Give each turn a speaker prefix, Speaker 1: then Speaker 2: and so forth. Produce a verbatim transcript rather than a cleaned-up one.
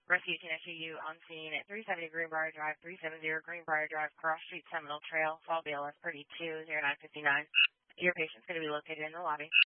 Speaker 1: Rescue can issue you on scene at three seventy Greenbrier Drive, three seventy Greenbrier Drive, Cross Street, Seminole Trail, Fall B L S per D two zero nine five nine. Your patient's going to be located in the lobby.